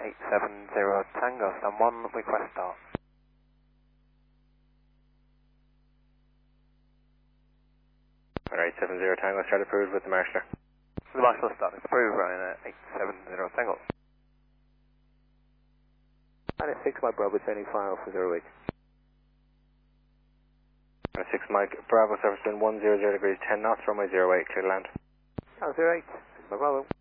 870 Tango, stand 1, request start. Alright, 70 Tango, start approved with the marshaller. The marshal start approved, running at 870 Tango. 96 Mike Bravo, turning final for 08. 6 Mike Bravo, surface wind 100 degrees, 10 knots, runway 08, clear to land. 08, Mike Bravo.